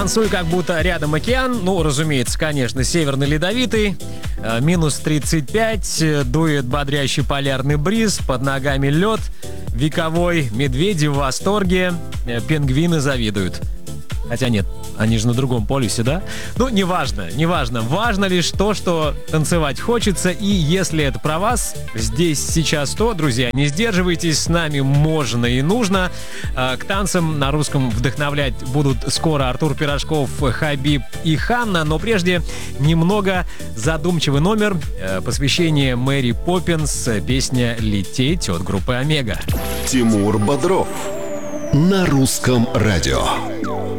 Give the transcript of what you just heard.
Танцуй, как будто рядом океан. Ну, разумеется, конечно, Северный Ледовитый. Минус 35, дует бодрящий полярный бриз, под ногами лед. Вековой, медведи в восторге, пингвины завидуют. Хотя нет, они же на другом полюсе, да? Ну, неважно. Важно лишь то, что танцевать хочется. И если это про вас, здесь, сейчас, то, друзья, не сдерживайтесь, с нами можно и нужно. К танцам на русском вдохновлять будут скоро Артур Пирожков, Хабиб и Ханна. Но прежде немного задумчивый номер. Посвящение Мэри Поппинс, песня «Лететь» от группы «Омега». Тимур Бодров на русском радио.